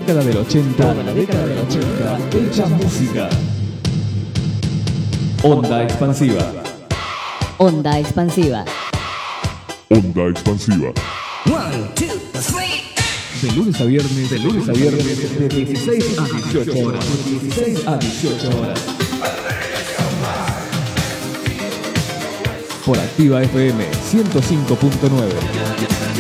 década del 80, hecha música. Onda expansiva. Onda expansiva. Onda expansiva. 1, 2, 3. De lunes a viernes, de 16 a 18 horas. De 16 a 18 horas. Por Activa FM 105.9.